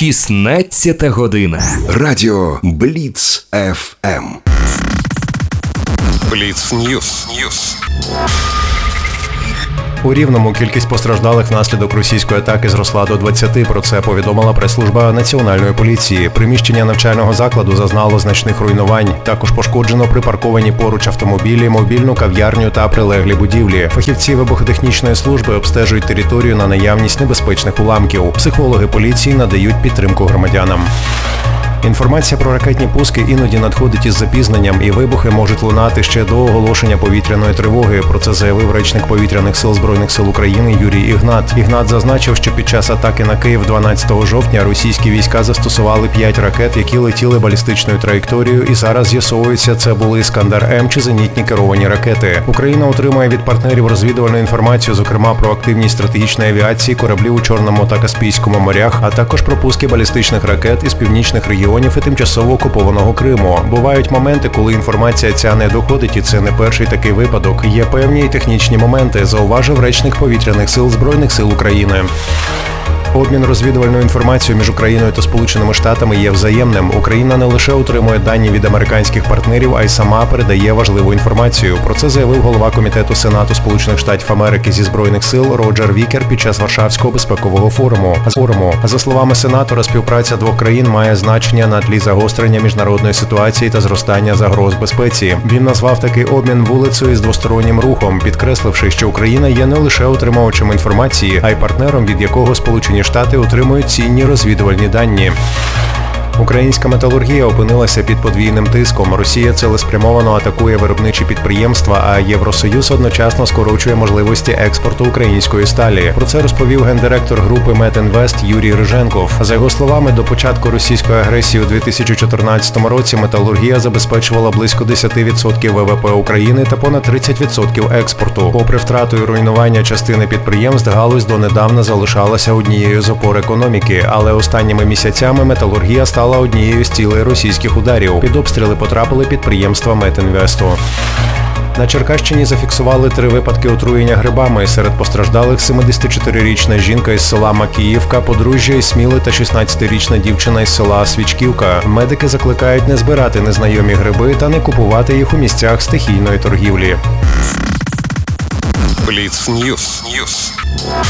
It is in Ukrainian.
16 година. Радіо Бліц ФМ. Бліц Ньюс. У Рівному кількість постраждалих внаслідок російської атаки зросла до 20. Про це повідомила прес-служба Національної поліції. Приміщення навчального закладу зазнало значних руйнувань. Також пошкоджено припарковані поруч автомобілі, мобільну кав'ярню та прилеглі будівлі. Фахівці вибухотехнічної служби обстежують територію на наявність небезпечних уламків. Психологи поліції надають підтримку громадянам. Інформація про ракетні пуски іноді надходить із запізненням, і вибухи можуть лунати ще до оголошення повітряної тривоги. Про це заявив речник повітряних сил Збройних сил України Юрій Ігнат. Ігнат зазначив, що під час атаки на Київ 12 жовтня російські війська застосували 5 ракет, які летіли балістичною траєкторією, і зараз з'ясовується, це були «Іскандер-М» чи зенітні керовані ракети. Україна отримує від партнерів розвідувальну інформацію, зокрема про активність стратегічної авіації кораблів у Чорному та Каспійському морях, а також про пуски балістичних ракет із північних регіонів і тимчасово окупованого Криму. Бувають моменти, коли інформація ця не доходить, і це не перший такий випадок. Є певні і технічні моменти, зауважив речник повітряних сил Збройних сил України. Обмін розвідувальною інформацією між Україною та Сполученими Штатами є взаємним. Україна не лише отримує дані від американських партнерів, а й сама передає важливу інформацію. Про це заявив голова Комітету Сенату Сполучених Штатів Америки зі Збройних сил Роджер Вікер під час Варшавського безпекового форуму. За словами сенатора, співпраця двох країн має значення на тлі загострення міжнародної ситуації та зростання загроз безпеці. Він назвав такий обмін вулицею з двостороннім рухом, підкресливши, що Україна є не лише отримувачем інформації, а й партнером, від якого Сполучені Штати отримують цінні розвідувальні дані. Українська металургія опинилася під подвійним тиском. Росія цілеспрямовано атакує виробничі підприємства, а Євросоюз одночасно скорочує можливості експорту української сталі. Про це розповів гендиректор групи Метінвест Юрій Риженков. За його словами, до початку російської агресії у 2014 році металургія забезпечувала близько 10% ВВП України та понад 30% експорту. Попри втрату і руйнування частини підприємств, галузь донедавна залишалася однією з опор економіки, але останніми місяцями металургія стала однією з цілей російських ударів. Під обстріли потрапили підприємства Метінвесту. На Черкащині зафіксували 3 випадки отруєння грибами. Серед постраждалих 74-річна жінка із села Макіївка, подружжя із Сміли та 16-річна дівчина із села Свічківка. Медики закликають не збирати незнайомі гриби та не купувати їх у місцях стихійної торгівлі. Бліц Ньюс.